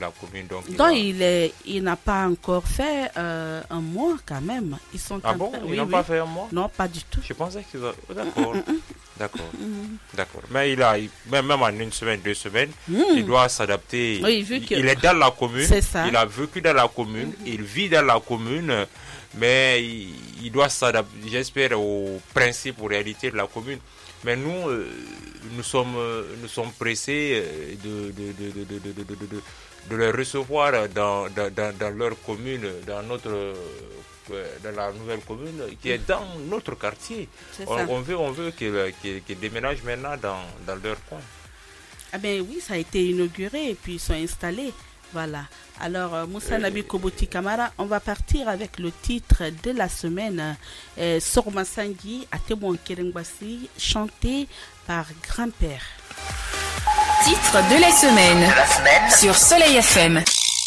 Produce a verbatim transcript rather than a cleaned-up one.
la commune. Donc, il, donc va... il, est, il n'a pas encore fait euh, un mois quand même. Ils sont Ah en bon, train... ils oui, n'ont oui. pas fait un mois? Non, pas du tout. Je pensais qu'ils ont... Oh, d'accord, Mm, mm, mm. d'accord, Mm. d'accord. Mais il a, même, même en une semaine, deux semaines, Mm. il doit s'adapter. Oui, vu que... Il est dans la commune, C'est ça. il a vécu dans la commune, mm-hmm. il vit dans la commune, mais il, il doit s'adapter, j'espère, aux principes, aux réalités de la commune. Mais nous, euh, nous, sommes, euh, nous sommes pressés de, de, de, de, de, de, de, de, de les recevoir dans, dans, dans, dans leur commune, dans, notre, euh, dans la nouvelle commune, qui est dans notre quartier. On, on veut, on veut qu'ils qu'ils, qu'ils déménagent maintenant dans, dans leur coin. Ah ben oui, ça a été inauguré et puis ils sont installés. Voilà. Alors, euh, Moussa euh, Nabi Koboti Kamara, on va partir avec le titre de la semaine, euh, Sorma Sangui, à Témoin Kerengbasi, chanté par Grand-Père. Titre de la semaine, de la semaine. Sur Soleil F M.